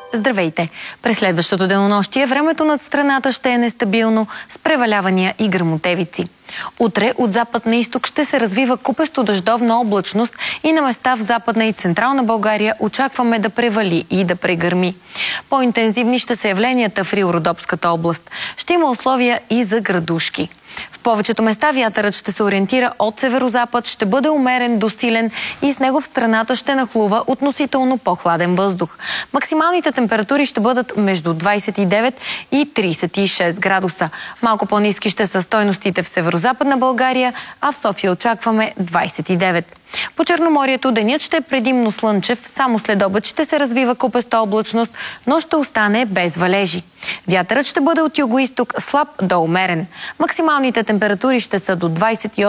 Здравейте! През следващото денонощие времето над страната ще е нестабилно, с превалявания и гръмотевици. Утре от запад на изток ще се развива купесто дъждовна облачност и на места в Западна и Централна България очакваме да превали и да прегърми. По-интензивни ще са явленията в Рило-Родопската област. Ще има условия и за градушки. В повечето места вятърът ще се ориентира от северозапад, ще бъде умерен до силен и с него в страната ще нахлува относително по-хладен въздух. Максималните температури ще бъдат между 29 и 36 градуса. Малко по-ниски ще са стойностите в северозападна България, а в София очакваме 29. По Черноморието денят ще е предимно слънчев, само след обед ще се развива купеста облачност, но ще остане без валежи. Вятърът ще бъде от югоизток слаб до умерен. Максималните температури ще са до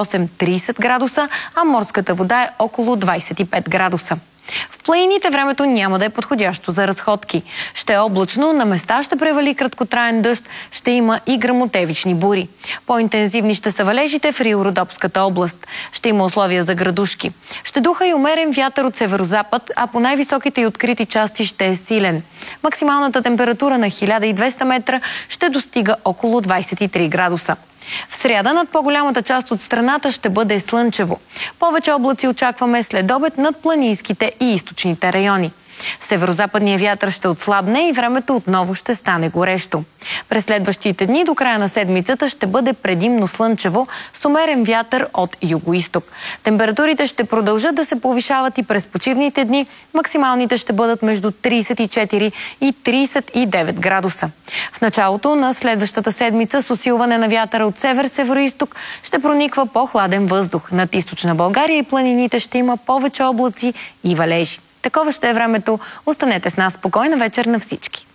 28-30 градуса, а морската вода е около 25 градуса. В планините времето няма да е подходящо за разходки. Ще е облачно, на места ще превали краткотраен дъжд, ще има и гръмотевични бури. По-интензивни ще са валежите в Рило-Родопската област. Ще има условия за градушки. Ще духа и умерен вятър от северозапад, а по най-високите и открити части ще е силен. Максималната температура на 1200 метра ще достига около 23 градуса. В сряда над по-голямата част от страната ще бъде слънчево. Повече облаци очакваме след обед над планинските и източните райони. Северозападният вятър ще отслабне и времето отново ще стане горещо. През следващите дни до края на седмицата ще бъде предимно слънчево с умерен вятър от югоизток. Температурите ще продължат да се повишават и през почивните дни. Максималните ще бъдат между 34 и 39 градуса. В началото на следващата седмица с усилване на вятъра от север-североизток ще прониква по-хладен въздух. Над източна България и планините ще има повече облаци и валежи. Такова ще е времето. Останете с нас. Спокойна вечер на всички!